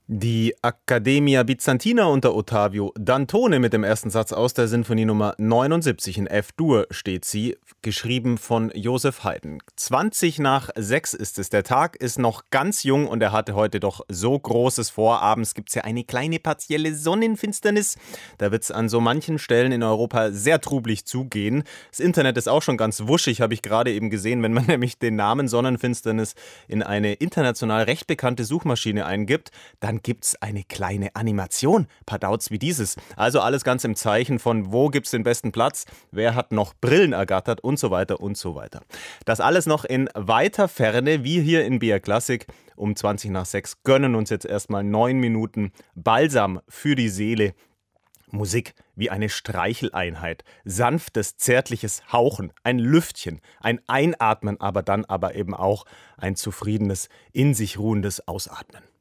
Die Accademia Byzantina unter Ottavio Dantone mit dem ersten Satz aus der Sinfonie Nummer 79 in F-Dur steht sie, geschrieben von Joseph Haydn. 5:20 ist es. Der Tag ist noch ganz jung und er hatte heute doch so Großes vor. Abends gibt es ja eine kleine partielle Sonnenfinsternis. Da wird es an so manchen Stellen in Europa sehr trubelig zugehen. Das Internet ist auch schon ganz wuschig, habe ich gerade eben gesehen, wenn man nämlich den Namen Sonnenfinsternis in eine international recht bekannte Suchmaschine eingibt, dann gibt's eine kleine Animation, Padauts wie dieses. Also alles ganz im Zeichen von, wo gibt's den besten Platz, wer hat noch Brillen ergattert und so weiter und so weiter. Das alles noch in weiter Ferne, wir hier in BR Classic um 5:20 gönnen uns jetzt erstmal 9 Minuten Balsam für die Seele. Musik wie eine Streicheleinheit, sanftes, zärtliches Hauchen, ein Lüftchen, ein Einatmen, aber dann eben auch ein zufriedenes, in sich ruhendes Ausatmen.